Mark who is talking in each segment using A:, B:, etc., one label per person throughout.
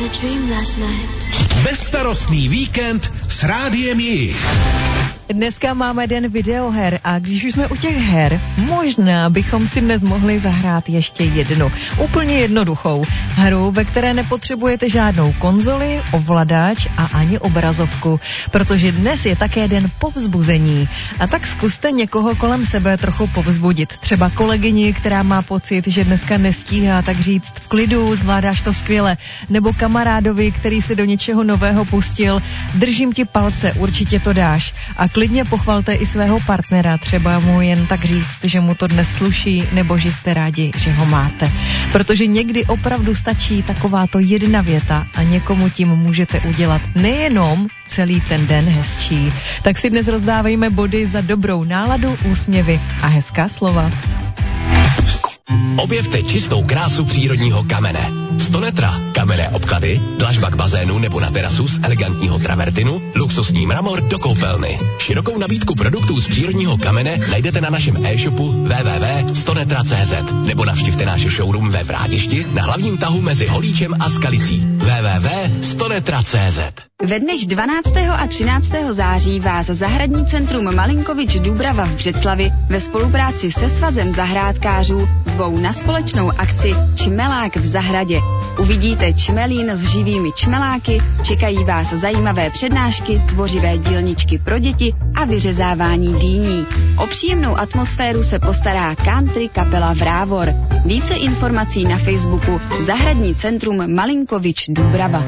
A: Bezstarostný víkend s Rádiem Jich.
B: Dneska máme den videoher a když už jsme u těch her, možná bychom si dnes mohli zahrát ještě jednu, úplně jednoduchou hru, ve které nepotřebujete žádnou konzoli, ovladač a ani obrazovku, protože dnes je také den povzbuzení. A tak zkuste někoho kolem sebe trochu povzbudit. Třeba kolegyni, která má pocit, že dneska nestíhá, tak říct v klidu, zvládáš to skvěle, nebo kamarádovi, který se do něčeho nového pustil, držím ti palce, určitě to dáš. A klidně pochvalte i svého partnera, třeba mu jen tak říct, že mu to dnes sluší, nebo že jste rádi, že ho máte. Protože někdy opravdu stačí takováto jedna věta a někomu tím můžete udělat nejenom celý ten den hezčí. Tak si dnes rozdávejme body za dobrou náladu, úsměvy a hezká slova.
C: Objevte čistou krásu přírodního kamene. Stonetra, kamenné obklady, dlažba k bazénu nebo na terasu z elegantního travertinu, luxusní mramor do koupelny. Širokou nabídku produktů z přírodního kamene najdete na našem e-shopu www.stonetra.cz nebo navštivte náš showroom ve Vrádišti na hlavním tahu mezi Holíčem a Skalicí www.stonetra.cz.
D: Ve dnech 12. a 13. září vás Zahradní centrum Malinkovič Dúbrava v Břeclavi ve spolupráci se Svazem zahrádkářů zvou na společnou akci Čmelák v zahradě. Uvidíte čmelín s živými čmeláky, čekají vás zajímavé přednášky, tvořivé dílničky pro děti a vyřezávání dýní. O příjemnou atmosféru se postará country kapela Vrávor. Více informací na Facebooku Zahradní centrum Malinkovič Dúbrava.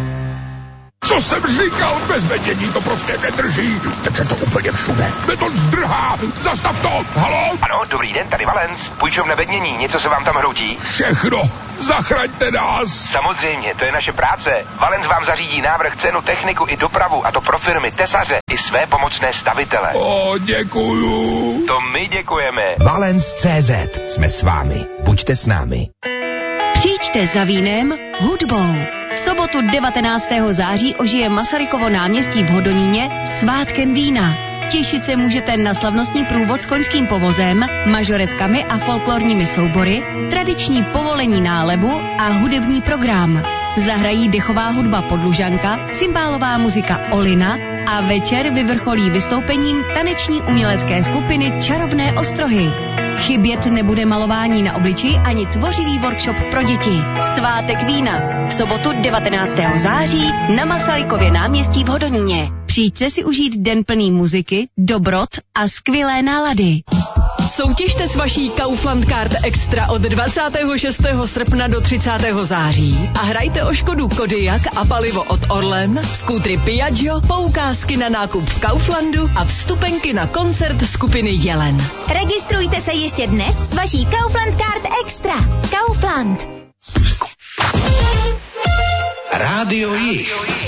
E: Co jsem říkal, bez vedění to prostě nedrží. Teče to úplně všude. Beton zdrhá. Zastav to. Haló?
F: Ano, dobrý den, tady Valens. Půjčovna vednění, něco se vám tam hroutí?
E: Všechno. Zachraňte nás.
F: Samozřejmě, to je naše práce. Valens vám zařídí návrh, cenu, techniku i dopravu, a to pro firmy, tesaře i své pomocné stavitele.
E: O, děkuju.
F: To my děkujeme.
G: Valens.cz. Jsme s vámi. Buďte s námi.
H: Přijďte za vínem, hudbou. V sobotu 19. září ožije Masarykovo náměstí v Hodoníně svátkem vína. Těšit se můžete na slavnostní průvod s koňským povozem, mažoretkami a folklorními soubory, tradiční povolení nálevu a hudební program. Zahrají dechová hudba Podlužanka, cymbálová muzika Olina a večer vyvrcholí vystoupením taneční umělecké skupiny Čarovné ostrohy. Chybět nebude malování na obličeji ani tvořivý workshop pro děti. Svátek vína v sobotu 19. září na Masarykově náměstí v Hodoníně. Přijďte si užít den plný muziky, dobrot a skvělé nálady.
B: Soutěžte s vaší Kaufland Card Extra od 26. srpna do 30. září a hrajte o Škodu Kodiaq a palivo od Orlen, skútry Piaggio, poukázky na nákup v Kauflandu a vstupenky na koncert skupiny Jelen.
I: Registrujte se ještě dnes s vaší Kaufland Card Extra. Kaufland.
A: Rádio Jich.